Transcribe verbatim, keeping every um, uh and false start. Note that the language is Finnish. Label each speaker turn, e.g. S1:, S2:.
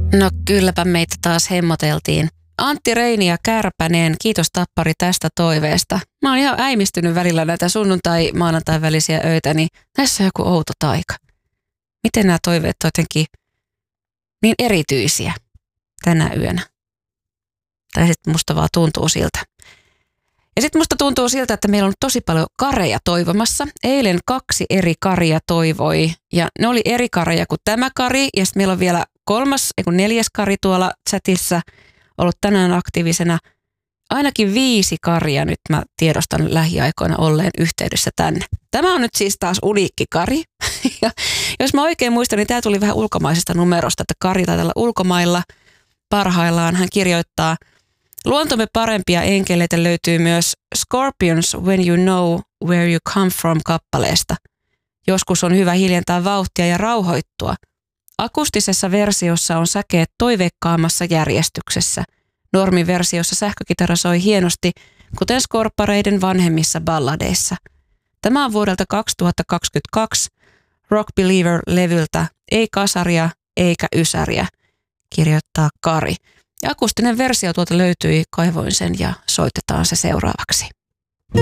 S1: No kylläpä meitä taas hemmoteltiin. Antti Reini ja Kärpäneen, kiitos Tappari tästä toiveesta. Mä oon ihan äimistynyt välillä näitä sunnuntai-maanantai välisiä öitä, niin näissä on joku outo taika. Miten nämä toiveet on jotenkin niin erityisiä tänä yönä? Tai sitten musta vaan tuntuu siltä. Ja sitten musta tuntuu siltä, että meillä on tosi paljon kareja toivomassa. Eilen kaksi eri karia toivoi ja ne oli eri kareja kuin tämä kari. Ja sitten meillä on vielä kolmas, ei kun neljäs kari tuolla chatissa ollut tänään aktiivisena. Ainakin viisi karia nyt mä tiedostan lähiaikoina olleen yhteydessä tänne. Tämä on nyt siis taas uniikki kari. Ja jos mä oikein muistan, niin tämä tuli vähän ulkomaisesta numerosta, että kari taitaa olla ulkomailla parhaillaan. Hän kirjoittaa: luontomme parempia enkeleitä löytyy myös Scorpions When You Know Where You Come From -kappaleesta. Joskus on hyvä hiljentää vauhtia ja rauhoittua. Akustisessa versiossa on säkeet toiveikkaammassa järjestyksessä. Normiversiossa sähkökitara soi hienosti, kuten skorppareiden vanhemmissa balladeissa. Tämä on vuodelta kaksituhattakaksikymmentäkaksi Rock Believer-levyltä, ei kasaria eikä ysäriä, kirjoittaa Kari. Ja akustinen versio tuolta löytyi, kaivoin sen ja soitetaan se seuraavaksi.